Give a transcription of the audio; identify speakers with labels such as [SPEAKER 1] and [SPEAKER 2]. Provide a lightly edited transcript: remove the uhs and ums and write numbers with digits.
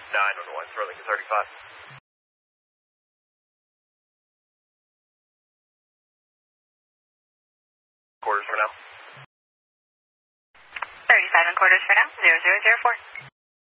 [SPEAKER 1] 911, for Lincoln 35. Quarters for now.
[SPEAKER 2] 35 and quarters for now, 0004.